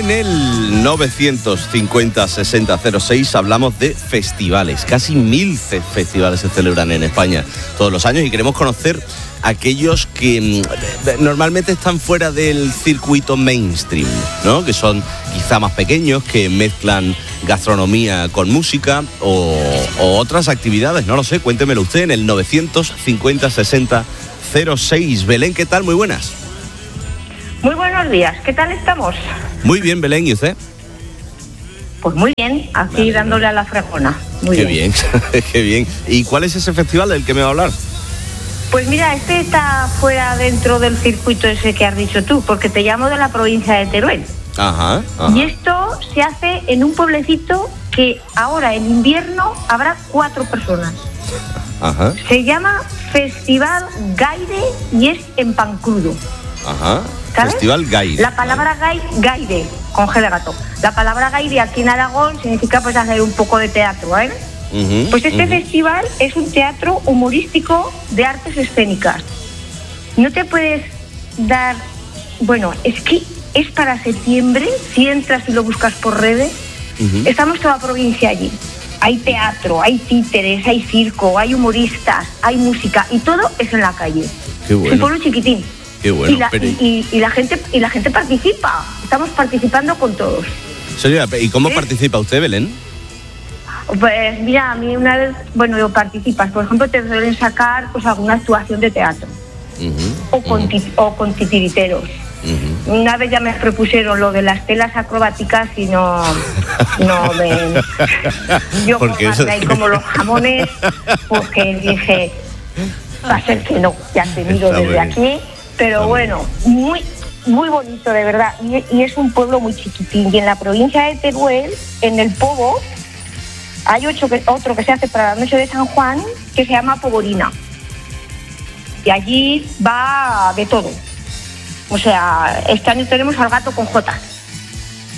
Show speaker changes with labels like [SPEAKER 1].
[SPEAKER 1] En el 950-60-06 hablamos de festivales. Casi 1000 festivales se celebran en España todos los años y queremos conocer aquellos que normalmente están fuera del circuito mainstream, ¿no? Que son quizá más pequeños, que mezclan gastronomía con música o otras actividades, no lo sé, cuéntemelo usted en el 950-60-06. Belén, ¿qué tal? Muy buenas.
[SPEAKER 2] Muy buenos días, ¿qué tal estamos?
[SPEAKER 1] Muy bien, Belén, ¿y usted?
[SPEAKER 2] Pues muy bien, aquí vale, dándole a la fregona. Muy
[SPEAKER 1] qué bien, qué bien. ¿Y cuál es ese festival del que me va a hablar?
[SPEAKER 2] Pues mira, este está fuera dentro del circuito ese que has dicho tú, porque te llamo de la provincia de Teruel.
[SPEAKER 1] Ajá.
[SPEAKER 2] Y esto se hace en un pueblecito que ahora en invierno habrá 4 personas.
[SPEAKER 1] Ajá.
[SPEAKER 2] Se llama Festival Gaire y es en Pancrudo.
[SPEAKER 1] Ajá.
[SPEAKER 2] ¿Sabes?
[SPEAKER 1] Festival Gaire.
[SPEAKER 2] La palabra gaire, con G de gato. La palabra gaire aquí en Aragón significa pues hacer un poco de teatro, ¿eh? Pues este festival es un teatro humorístico de artes escénicas. No te puedes dar... Bueno, es que es para septiembre, si entras y lo buscas por redes, estamos toda la provincia allí. Hay teatro, hay títeres, hay circo, hay humoristas, hay música y todo es en la calle.
[SPEAKER 1] Qué bueno.
[SPEAKER 2] Es un pueblo chiquitín.
[SPEAKER 1] Qué bueno,
[SPEAKER 2] y la gente participa. Estamos participando con todos.
[SPEAKER 1] Señora, ¿y cómo participa usted, Belén?
[SPEAKER 2] Pues mira, a mí una vez, bueno, participas, por ejemplo, te suelen sacar pues alguna actuación de teatro o con titiriteros. Una vez ya me propusieron lo de las telas acrobáticas y no me... Yo
[SPEAKER 1] porque
[SPEAKER 2] eso... ahí como los jamones, porque dije, va a ser que no, ya te miro desde aquí. Pero bueno, muy bonito, de verdad. Y es un pueblo muy chiquitín. Y en la provincia de Teruel, en el Pobo, hay otro que se hace para la noche de San Juan, que se llama Poborina. Y allí va de todo. O sea, este año tenemos al gato con J.